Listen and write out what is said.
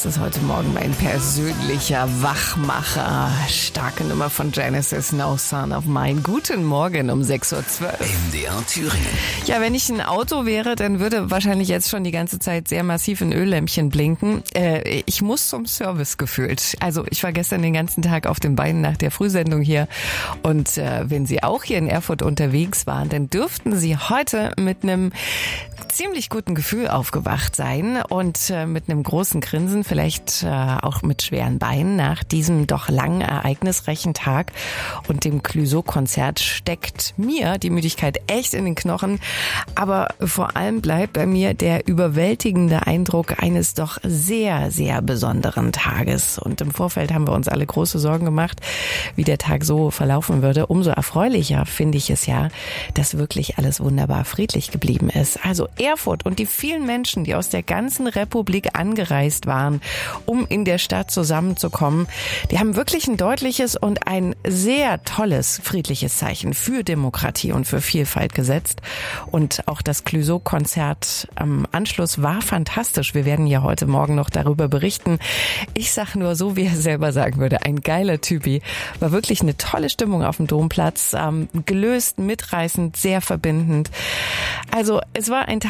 Das ist heute Morgen mein persönlicher Wachmacher. Starke Nummer von Genesis, No Son of Mine. Guten Morgen um 6:12 Uhr. MDR Thüringen. Ja, wenn ich ein Auto wäre, dann würde wahrscheinlich jetzt schon die ganze Zeit sehr massiv ein Öllämpchen blinken. Ich muss zum Service gefühlt. Also ich war gestern den ganzen Tag auf den Beinen nach der Frühsendung hier. Und wenn Sie auch hier in Erfurt unterwegs waren, dann dürften Sie heute mit einem ziemlich guten Gefühl aufgewacht sein und mit einem großen Grinsen, vielleicht auch mit schweren Beinen nach diesem doch langen, ereignisreichen Tag und dem Clouseau-Konzert steckt mir die Müdigkeit echt in den Knochen, aber vor allem bleibt bei mir der überwältigende Eindruck eines doch sehr, sehr besonderen Tages und im Vorfeld haben wir uns alle große Sorgen gemacht, wie der Tag so verlaufen würde. Umso erfreulicher finde ich es ja, dass wirklich alles wunderbar friedlich geblieben ist. Also Erfurt und die vielen Menschen, die aus der ganzen Republik angereist waren, um in der Stadt zusammenzukommen, die haben wirklich ein deutliches und ein sehr tolles friedliches Zeichen für Demokratie und für Vielfalt gesetzt. Und auch das Clouseau-Konzert am Anschluss war fantastisch. Wir werden ja heute Morgen noch darüber berichten. Ich sag nur so, wie er selber sagen würde, ein geiler Typi. War wirklich eine tolle Stimmung auf dem Domplatz, gelöst, mitreißend, sehr verbindend. Also es war ein Tag,